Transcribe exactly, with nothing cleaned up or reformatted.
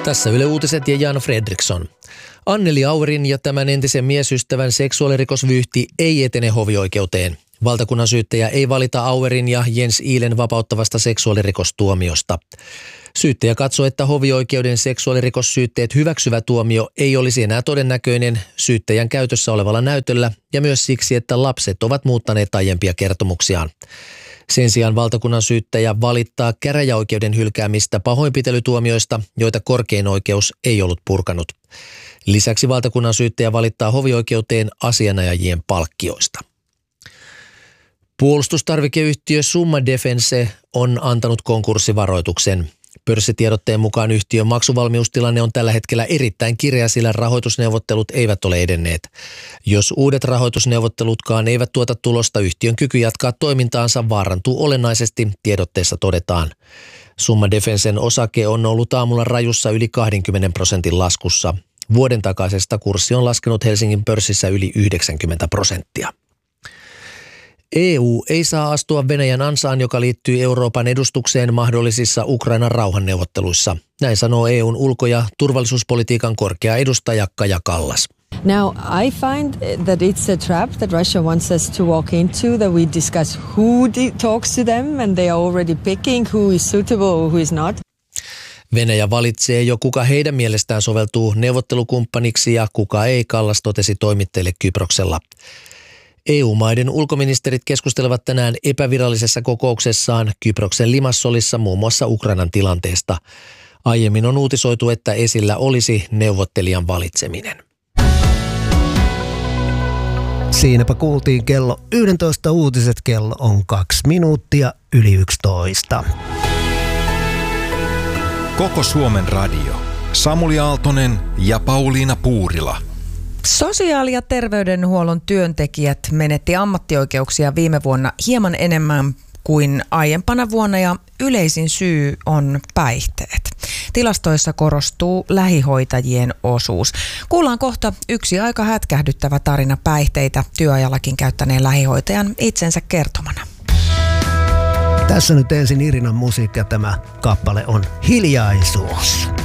Tässä Yle Uutiset ja Jan Fredriksson. Anneli Auerin ja tämän entisen miesystävän seksuaalirikosvyyhti ei etene hovioikeuteen. Valtakunnan syyttäjä ei valita Auerin ja Jens Ihlen vapauttavasta seksuaalirikostuomiosta. Syyttäjä katsoo, että hovioikeuden seksuaalirikossyytteet hyväksyvä tuomio ei olisi enää todennäköinen syyttäjän käytössä olevalla näytöllä ja myös siksi, että lapset ovat muuttaneet aiempia kertomuksiaan. Sen sijaan valtakunnan syyttäjä valittaa käräjäoikeuden hylkäämistä pahoinpitelytuomioista, joita korkein oikeus ei ollut purkanut. Lisäksi valtakunnan syyttäjä valittaa hovioikeuteen asianajajien palkkioista. Puolustustarvikeyhtiö Summa Defence on antanut konkurssivaroituksen. Pörssitiedotteen mukaan yhtiön maksuvalmiustilanne on tällä hetkellä erittäin kireä, sillä rahoitusneuvottelut eivät ole edenneet. Jos uudet rahoitusneuvottelutkaan eivät tuota tulosta, yhtiön kyky jatkaa toimintaansa vaarantuu olennaisesti, tiedotteessa todetaan. Summa Defencen osake on ollut aamulla rajussa yli kaksikymmentä prosentin laskussa. Vuoden takaisesta kurssi on laskenut Helsingin pörssissä yli yhdeksänkymmentä prosenttia. E U ei saa astua Venäjän ansaan, joka liittyy Euroopan edustukseen mahdollisissa Ukrainan rauhanneuvotteluissa. Näin sanoo E U:n ulko- ja turvallisuuspolitiikan korkea edustaja Kaja Kallas. Now, I find that it's a trap that Russia wants us to walk into, that we discuss who talks to them and they are already picking who is suitable or who is not. Venäjä valitsee jo kuka heidän mielestään soveltuu neuvottelukumppaniksi ja kuka ei, Kallas totesi toimittajille Kyproksella. E U-maiden ulkoministerit keskustelevat tänään epävirallisessa kokouksessaan Kyproksen Limassolissa muun muassa Ukrainan tilanteesta. Aiemmin on uutisoitu, että esillä olisi neuvottelijan valitseminen. Siinäpä kuultiin kello yksitoista uutiset, kello on kaksi minuuttia yli yksitoista. Koko Suomen radio. Samuli Aaltonen ja Pauliina Puurila. Sosiaali- ja terveydenhuollon työntekijät menetti ammattioikeuksia viime vuonna hieman enemmän kuin aiempana vuonna ja yleisin syy on päihteet. Tilastoissa korostuu lähihoitajien osuus. Kuullaan kohta yksi aika hätkähdyttävä tarina päihteitä työajallakin käyttäneen lähihoitajan itsensä kertomana. Tässä nyt ensin Irinan musiikki ja tämä kappale on Hiljaisuus.